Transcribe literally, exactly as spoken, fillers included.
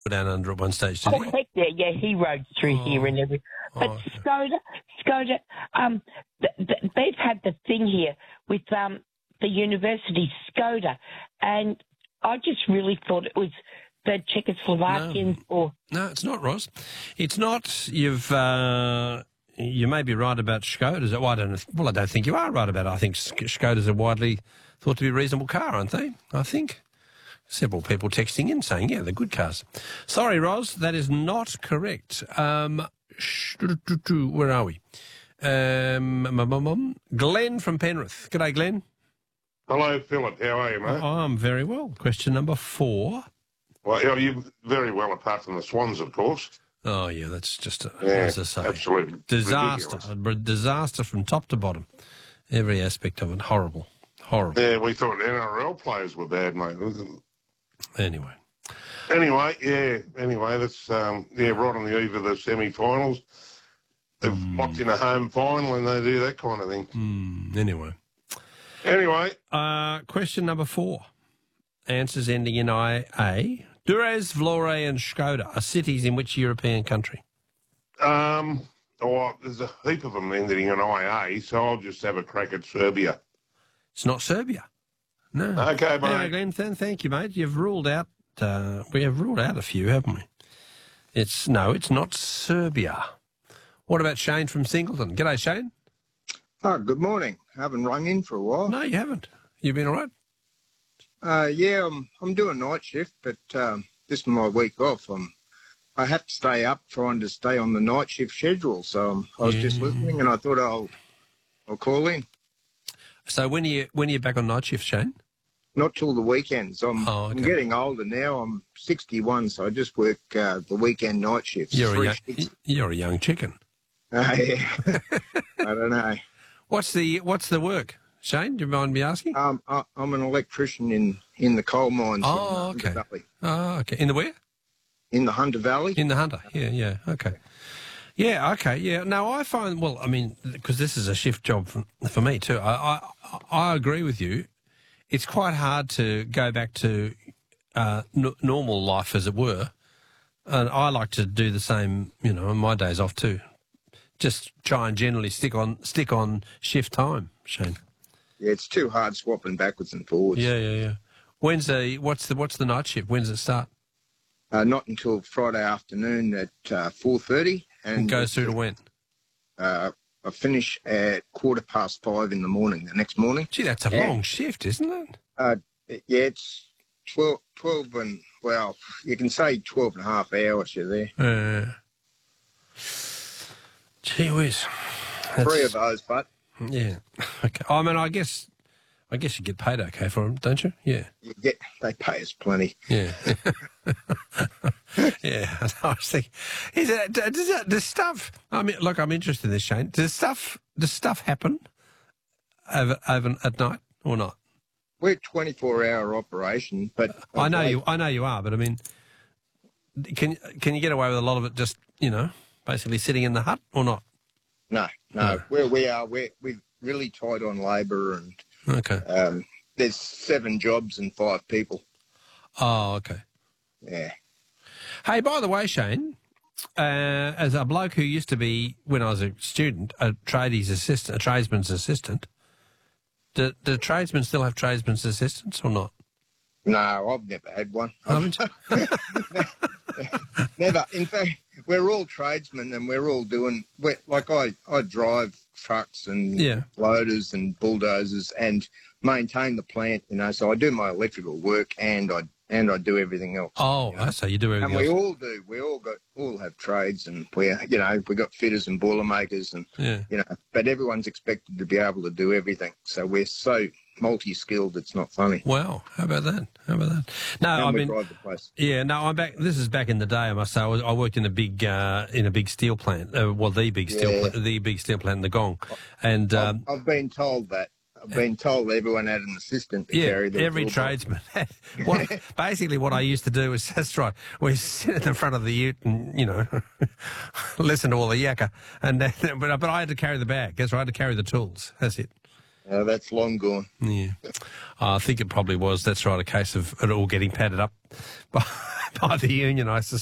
down under at one stage, did Oh, he? heck yeah, yeah, he rode through Oh. here and everything. But Oh, okay. Skoda, Skoda, um, th- th- they've had the thing here with um, the university Skoda, and I just really thought it was the Czechoslovakians No. or... No, it's not, Ross. It's not. You've uh, you may be right about Skodas. Well, I don't. Well, I don't think you are right about it. I think Sk- Skodas are widely thought to be a reasonable car, aren't they? I think several people texting in saying, yeah, they're good cars. Sorry, Ros, that is not correct. Um, sh- where are we? Um, mum, mum, mum. Glenn from Penrith. G'day, Glenn. Hello, Philip. How are you, mate? Oh, I'm very well. Question number four. Well, yeah, you're very well, apart from the Swans, of course. Oh, yeah, that's just, a, Yeah, as I say, absolutely disaster. ridiculous. A disaster from top to bottom. Every aspect of it. Horrible. Horrible. Yeah, we thought N R L players were bad, mate. Anyway. Anyway, yeah, anyway, that's, um, yeah, right on the eve of the semi-finals. They've Mm. locked in a home final and they do that kind of thing. Mm, anyway. Anyway, Uh, question number four. Answers ending in I A. Durez, Vlore and Skoda are cities in which European country? um, oh, there's a heap of them ending in I A, so I'll just have a crack at Serbia. It's not Serbia. No. Okay, mate. Anyway, Glenn, th- thank you, mate. You've ruled out, uh, we have ruled out a few, haven't we? It's, no, it's not Serbia. What about Shane from Singleton? G'day, Shane. Oh, good morning. I haven't rung in for a while. No, you haven't. You've been all right? Uh, yeah, I'm, I'm doing night shift, but um, this is my week off. I'm, I have to stay up trying to stay on the night shift schedule. So um, I was just Yeah. listening and I thought I'll, I'll call in. So when are you, when are you back on night shift, Shane? Not till the weekends. I'm, Oh, okay. I'm getting older now. I'm sixty-one, so I just work uh, the weekend night shifts. You're a, Three young, shifts. you're a young chicken. Uh, yeah. I don't know. What's the what's the work, Shane? Do you mind me asking? Um, I, I'm an electrician in, in the coal mines Oh, in the okay. Hunter Valley. Oh, okay. In the where? In the Hunter Valley. In the Hunter. Yeah, yeah. Okay. Yeah, okay. Yeah. Now I find, well, I mean, because this is a shift job for, for me too. I, I I agree with you. It's quite hard to go back to uh, n- normal life, as it were. And I like to do the same, you know, on my days off too. Just try and generally stick on stick on shift time, Shane. Yeah, it's too hard swapping backwards and forwards. Yeah, yeah, yeah. When's the what's the what's the night shift? When does it start? Uh, not until Friday afternoon at uh, four thirty. And And goes through to when? Uh, I finish at quarter past five in the morning, the next morning. Gee, that's a Yeah. long shift, isn't it? Uh, yeah, it's twelve, twelve and, well, you can say twelve and a half hours you're there. Uh, gee whiz. That's- Three of those, but Yeah. Okay. I mean, I guess, I guess you get paid okay for them, don't you? Yeah. you get, they pay us plenty. Yeah. yeah. I was thinking, is it, does, it, does stuff, I mean, look, I'm interested in this, Shane. Does stuff, does stuff happen over, over at night or not? We're twenty-four hour operation, but... I know you, I know you are, but I mean, can, can you get away with a lot of it just, you know, basically sitting in the hut or not? No, no, No. where we are, we're, we're really tight on labour and Okay. um, there's seven jobs and five people. Oh, okay. Yeah. Hey, by the way, Shane, uh, as a bloke who used to be, when I was a student, a tradies assistant, a tradesman's assistant, do, do tradesmen still have tradesman's assistants or not? No, I've never had one. Haven't you? Never. In fact, we're all tradesmen and we're all doing, we're, like I, I drive trucks and Yeah. loaders and bulldozers and maintain the plant, you know, so I do my electrical work and I and I do everything else. Oh, I see. You do And everything we else. all do. We all got all have trades and we, you know, we got fitters and boiler makers and, Yeah. you know, but everyone's expected to be able to do everything. So we're so multi-skilled, it's not funny. Wow. How about that? How about that? No, And I we mean, drive the place. yeah, no, I'm back. This is back in the day, I must say. I, was, I worked in a big, uh, in a big steel plant. Uh, well, the big steel, Yeah. plant, the big steel plant in the Gong, and um, I've, I've been told that. I've been told everyone had an assistant to yeah, carry the every toolbox. tradesman. what, basically, what I used to do was that's right. We sit in the front of the ute and you know listen to all the yakka, and then, but but I had to carry the bag. That's right. I had to carry the tools. That's it. Uh, that's long gone. Yeah. I think it probably was. That's right, a case of it all getting padded up by, by the union, I suspect.